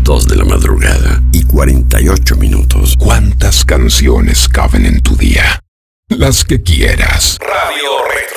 2 de la madrugada y 48 minutos. ¿Cuántas canciones caben en tu día? Las que quieras. Radio Retro.